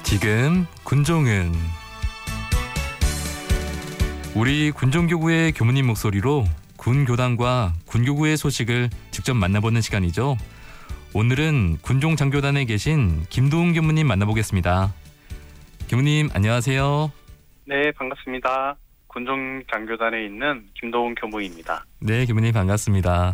지금 군종은 우리 군종교구의 교무님 목소리로 군교단과 군교구의 소식을 직접 만나보는 시간이죠. 오늘은 군종장교단에 계신 김도훈 교무님 만나보겠습니다. 교무님 안녕하세요. 네, 반갑습니다. 군종장교단에 있는 김도훈 교무입니다. 네, 교무님 반갑습니다.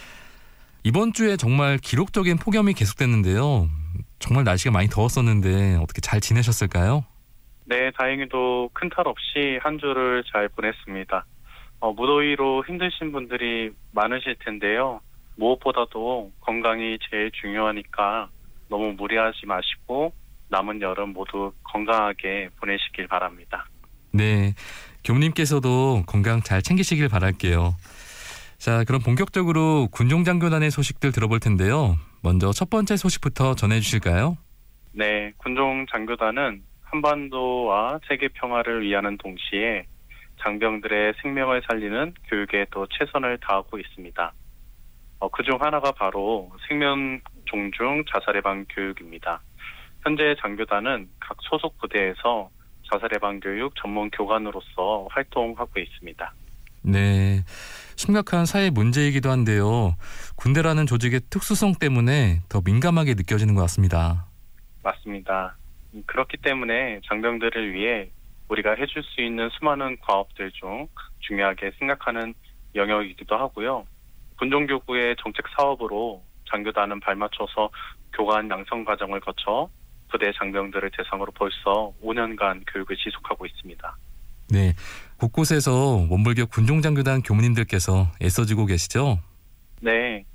이번 주에 정말 기록적인 폭염이 계속됐는데요. 정말 날씨가 많이 더웠었는데 어떻게 잘 지내셨을까요? 네, 다행히도 큰 탈 없이 한 주를 잘 보냈습니다. 무더위로 힘드신 분들이 많으실 텐데요. 무엇보다도 건강이 제일 중요하니까 너무 무리하지 마시고 남은 여름 모두 건강하게 보내시길 바랍니다. 네, 교무님께서도 건강 잘 챙기시길 바랄게요. 자, 그럼 본격적으로 군종장교단의 소식들 들어볼 텐데요. 먼저 첫 번째 소식부터 전해주실까요? 네, 군종장교단은 한반도와 세계 평화를 위하는 동시에 장병들의 생명을 살리는 교육에 또 최선을 다하고 있습니다. 그중 하나가 바로 생명 존중 자살 예방 교육입니다. 현재 장교단은 각 소속 부대에서 자살 예방 교육 전문 교관으로서 활동하고 있습니다. 네, 심각한 사회 문제이기도 한데요. 군대라는 조직의 특수성 때문에 더 민감하게 느껴지는 것 같습니다. 맞습니다. 그렇기 때문에 장병들을 위해 우리가 해줄 수 있는 수많은 과업들 중 중요하게 생각하는 영역이기도 하고요. 군종교구의 정책 사업으로 장교단은 발맞춰서 교관 양성 과정을 거쳐 부대 장병들을 대상으로 벌써 5년간 교육을 지속하고 있습니다. 네, 곳곳에서 원불교 군종장교단 교무님들께서 애써주고 계시죠? 네,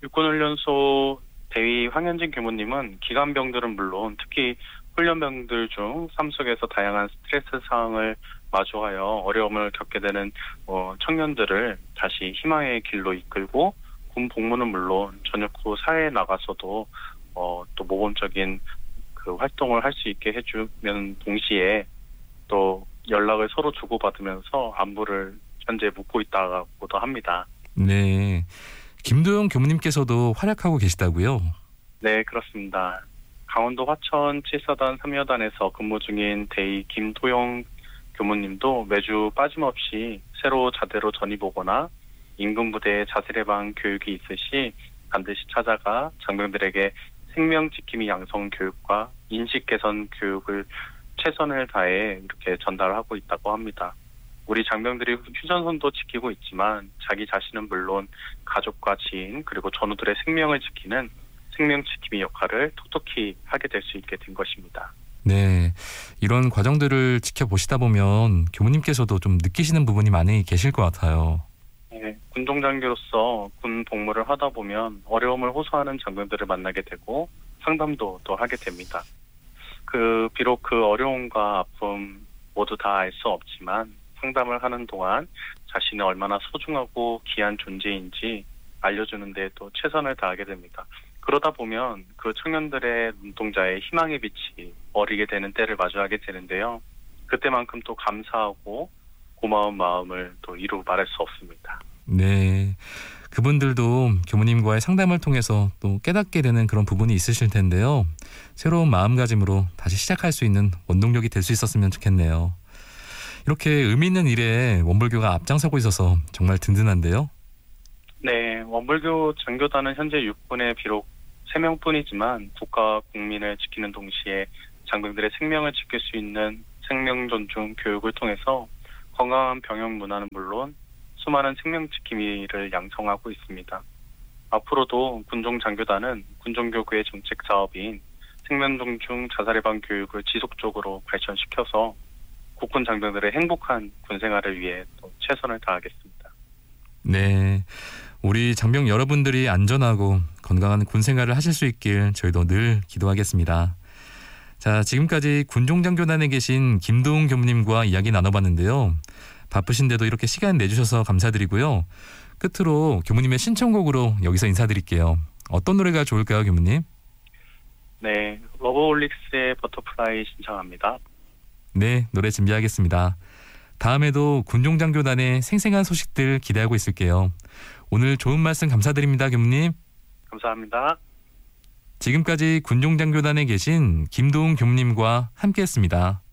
육군훈련소 대위 황현진 교무님은 기관병들은 물론 특히 훈련병들 중 삶 속에서 다양한 스트레스 상황을 마주하여 어려움을 겪게 되는 청년들을 다시 희망의 길로 이끌고 군 복무는 물론 전역 후 사회에 나가서도 또 모범적인 그 활동을 할 수 있게 해주면 동시에 또 연락을 서로 주고받으면서 안부를 현재 묻고 있다고도 합니다. 네, 김도영 교무님께서도 활약하고 계시다고요? 네, 그렇습니다. 강원도 화천 7사단 3여단에서 근무 중인 대위 김도영 교무님도 매주 빠짐없이 새로 자대로 전입 오거나 인근 부대에 자살 예방 교육이 있으시 반드시 찾아가 장병들에게 생명 지킴이 양성 교육과 인식 개선 교육을 최선을 다해 이렇게 전달하고 있다고 합니다. 우리 장병들이 휴전선도 지키고 있지만 자기 자신은 물론 가족과 지인 그리고 전우들의 생명을 지키는 생명 지킴이 역할을 톡톡히 하게 될 수 있게 된 것입니다. 네, 이런 과정들을 지켜보시다 보면 교무님께서도 좀 느끼시는 부분이 많이 계실 것 같아요. 네, 군종장교로서 군 복무를 하다 보면 어려움을 호소하는 장병들을 만나게 되고 상담도 또 하게 됩니다. 비록 그 어려움과 아픔 모두 다 알 수 없지만 상담을 하는 동안 자신이 얼마나 소중하고 귀한 존재인지 알려주는 데 또 최선을 다하게 됩니다. 그러다 보면 그 청년들의 눈동자에 희망의 빛이 어리게 되는 때를 마주하게 되는데요. 그때만큼 또 감사하고 고마운 마음을 또 이루 말할 수 없습니다. 네, 그분들도 교무님과의 상담을 통해서 또 깨닫게 되는 그런 부분이 있으실 텐데요. 새로운 마음가짐으로 다시 시작할 수 있는 원동력이 될 수 있었으면 좋겠네요. 이렇게 의미 있는 일에 원불교가 앞장서고 있어서 정말 든든한데요. 네, 원불교 장교단은 현재 육군에 비록 3명뿐이지만 국가와 국민을 지키는 동시에 장병들의 생명을 지킬 수 있는 생명 존중 교육을 통해서 건강한 병역 문화는 물론 수많은 생명 지킴이를 양성하고 있습니다. 앞으로도 군종장교단은 군종교구의 정책 사업인 생명 존중 자살 예방 교육을 지속적으로 발전시켜서 국군 장병들의 행복한 군 생활을 위해 또 최선을 다하겠습니다. 네, 우리 장병 여러분들이 안전하고 건강한 군 생활을 하실 수 있길 저희도 늘 기도하겠습니다. 자, 지금까지 군종장교단에 계신 김도훈 교무님과 이야기 나눠봤는데요. 바쁘신데도 이렇게 시간 내주셔서 감사드리고요. 끝으로 교무님의 신청곡으로 여기서 인사드릴게요. 어떤 노래가 좋을까요, 교무님? 네, 러브홀릭스의 버터플라이 신청합니다. 네, 노래 준비하겠습니다. 다음에도 군종장교단의 생생한 소식들 기대하고 있을게요. 오늘 좋은 말씀 감사드립니다, 교무님. 감사합니다. 지금까지 군종장교단에 계신 김도웅 교무님과 함께했습니다.